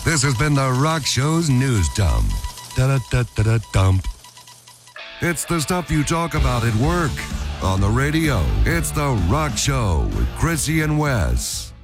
This has been the Rock Show's News Dump. Da-da-da-da-da-dump. It's the stuff you talk about at work, on the radio. It's the Rock Show with Chrissy and Wes.